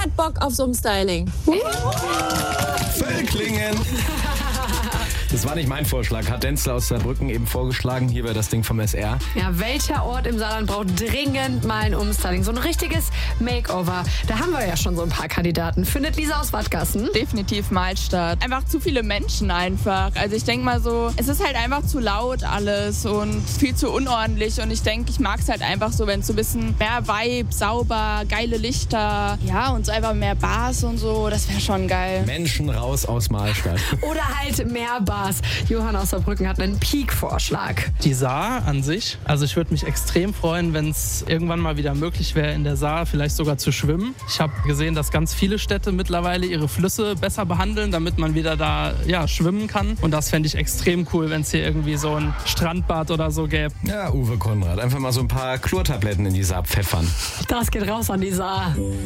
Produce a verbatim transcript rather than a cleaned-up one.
hat Bock auf so ein Styling? Völklingen. Das war nicht mein Vorschlag, hat Denzel aus Saarbrücken eben vorgeschlagen. Hier wäre das Ding vom S R. Ja, welcher Ort im Saarland braucht dringend mal ein Umstyling? So ein richtiges Makeover. Da haben wir ja schon so ein paar Kandidaten. Findet Lisa aus Wattgassen? Definitiv Malstadt. Einfach zu viele Menschen einfach. Also ich denke mal so, es ist halt einfach zu laut alles und viel zu unordentlich. Und ich denke, ich mag es halt einfach so, wenn es so ein bisschen mehr Vibe, sauber, geile Lichter. Ja, und so einfach mehr Bars und so. Das wäre schon geil. Menschen raus aus Malstadt. Oder halt mehr Bars. Johann aus Saarbrücken hat einen Peak-Vorschlag. Die Saar an sich, also ich würde mich extrem freuen, wenn es irgendwann mal wieder möglich wäre, in der Saar vielleicht sogar zu schwimmen. Ich habe gesehen, dass ganz viele Städte mittlerweile ihre Flüsse besser behandeln, damit man wieder da ja, schwimmen kann. Und das fände ich extrem cool, wenn es hier irgendwie so ein Strandbad oder so gäbe. Ja, Uwe Konrad, einfach mal so ein paar Chlortabletten in die Saar pfeffern. Das geht raus an die Saar.